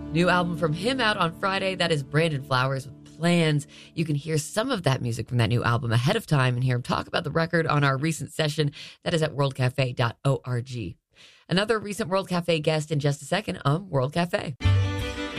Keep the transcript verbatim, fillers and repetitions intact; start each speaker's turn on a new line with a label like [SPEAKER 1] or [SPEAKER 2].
[SPEAKER 1] New album from him out on Friday. That is Brandon Flowers with Plans. You can hear some of that music from that new album ahead of time and hear him talk about the record on our recent session. That is at world cafe dot org. Another recent World Cafe guest in just a second on World Cafe.